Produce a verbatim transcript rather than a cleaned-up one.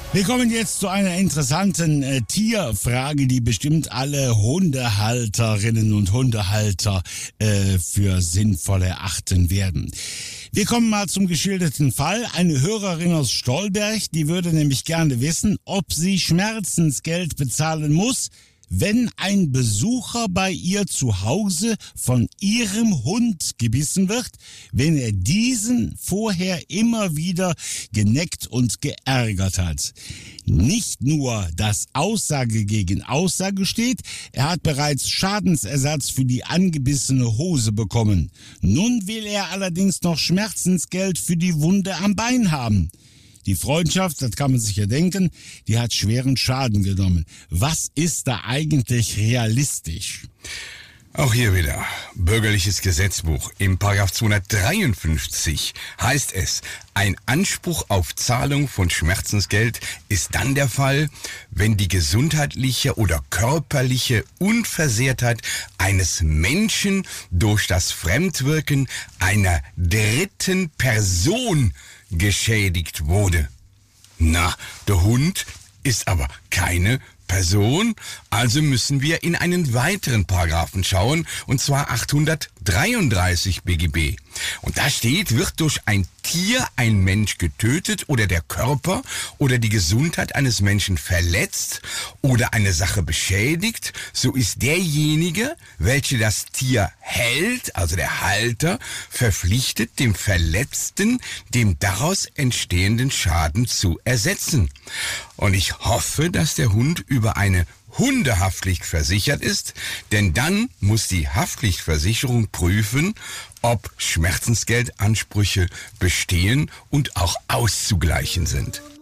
Wir kommen jetzt zu einer interessanten äh, Tierfrage, die bestimmt alle Hundehalterinnen und Hundehalter äh, für sinnvoll erachten werden. Wir kommen mal zum geschilderten Fall. Eine Hörerin aus Stolberg, die würde nämlich gerne wissen, ob sie Schmerzensgeld bezahlen muss, wenn ein Besucher bei ihr zu Hause von ihrem Hund gebissen wird, wenn er diesen vorher immer wieder geneckt und geärgert hat. Nicht nur, dass Aussage gegen Aussage steht, er hat bereits Schadensersatz für die angebissene Hose bekommen. Nun will er allerdings noch Schmerzensgeld für die Wunde am Bein haben. Die Freundschaft, das kann man sich ja denken, die hat schweren Schaden genommen. Was ist da eigentlich realistisch? Auch hier wieder bürgerliches Gesetzbuch. Im Paragraph zweihundertdreiundfünfzig heißt es, ein Anspruch auf Zahlung von Schmerzensgeld ist dann der Fall, wenn die gesundheitliche oder körperliche Unversehrtheit eines Menschen durch das Fremdwirken einer dritten Person geschädigt wurde. Na, der Hund ist aber keine Person, also müssen wir in einen weiteren Paragraphen schauen, und zwar achthundertdreiunddreißig B G B. Und da steht, wird durch ein Tier ein Mensch getötet oder der Körper oder die Gesundheit eines Menschen verletzt oder eine Sache beschädigt, so ist derjenige, welcher das Tier hält, also der Halter, verpflichtet, dem Verletzten dem daraus entstehenden Schaden zu ersetzen. Und ich hoffe, dass der Hund über eine Hundehaftpflicht versichert ist, denn dann muss die Haftpflichtversicherung prüfen, ob Schmerzensgeldansprüche bestehen und auch auszugleichen sind.